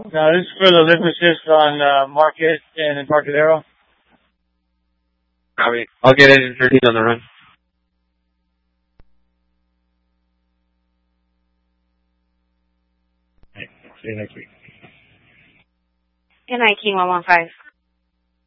No, this is for the liquid assist on Market and Embarcadero. Copy. I'll get Engine 13 on the run. See you next week. Good night, King 115.